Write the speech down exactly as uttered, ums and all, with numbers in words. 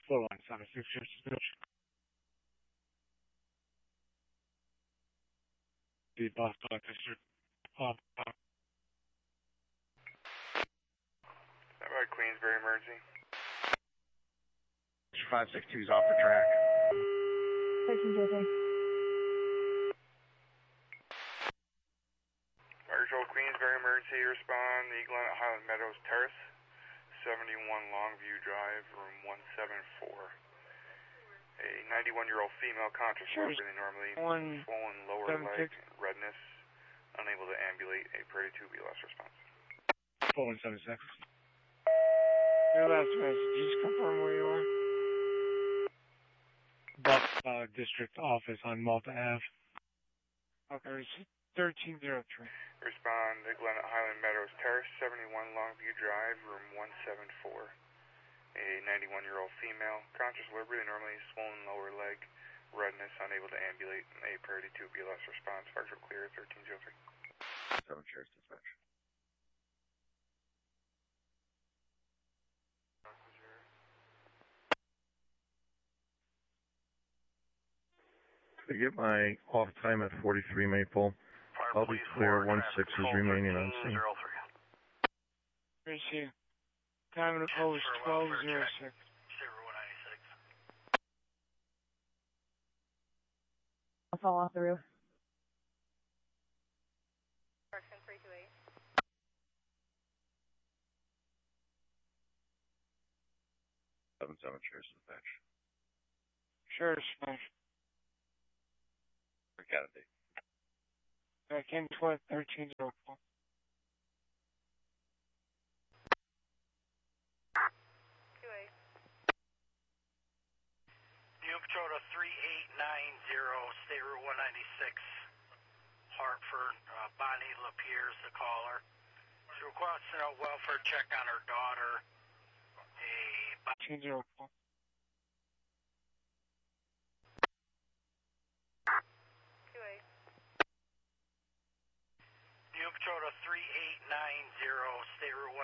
four one seven six, dispatch. The Boston District. Uh, uh, How about Queensbury emergency? five six two is off the track. thirteen zero three. Fire Control Queensbury emergency, respond Eagle at Highland Meadows Terrace, seventy-one Longview Drive, room one seven four. A ninety-one-year-old female conscious, Sure. breathing normally, One, swollen lower seven, leg, six. redness, unable to ambulate, a priority two B L S response. four one seven six. Your last message, just confirm where you are. Buff uh, District Office on Malta Ave. Okay, thirteen zero three. Respond to Glen at Highland Meadows Terrace, seventy-one Longview Drive, room one seven four. A ninety-one-year-old female, conscious, breathing normally, swollen lower leg, redness, unable to ambulate, a priority two B L S response. Fire Control clear, thirteen zero three. seven Sheriff's Dispatch. I get my off time at forty-three Maple. I'll be clear. One six is remaining on scene. Appreciate it. Time of the call is twelve zero six. I'll fall off the roof. seven seven Sheriff's Dispatch. Sheriff's Dispatch. Kennedy. Back in twelve thirteen zero four. New Patrol to three eight nine zero, State Route one ninety-six, Hartford. Uh, Bonnie Lapierre's the caller. She's requesting a welfare check on her daughter. A thirteen zero four. New Patrol to three eight nine zero, State Route one